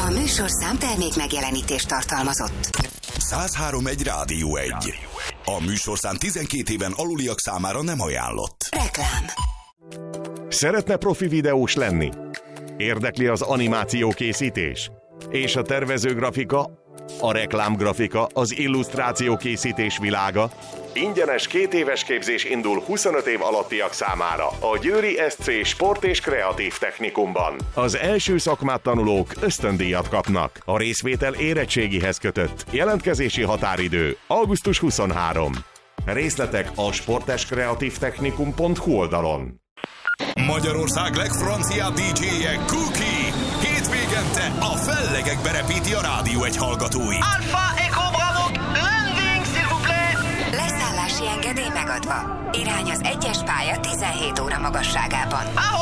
A műsorszám termék megjelenítést tartalmazott. 103.1 Rádió 1. A műsorszám 12 éven aluliak számára nem ajánlott. Reklám. Szeretne profi videós lenni? Érdekli az animációkészítés? És a tervezőgrafika, a reklámgrafika, az illusztrációkészítés világa? Ingyenes 2 éves képzés indul 25 év alattiak számára a Győri SC Sport és Kreatív Technikumban. Az első szakmát tanulók ösztöndíjat kapnak. A részvétel érettségihez kötött. Jelentkezési határidő augusztus 23. Részletek a sporteskreatívtechnikum.hu oldalon. Magyarország legfranciább DJ-je Cookie. Hétvégente a fellegekbe repíti a Rádió 1 hallgatói. Alpha Echo Bravo, landing s'il vous plaît! Leszállási engedély megadva. Irány az 1-es pálya 17 óra magasságában.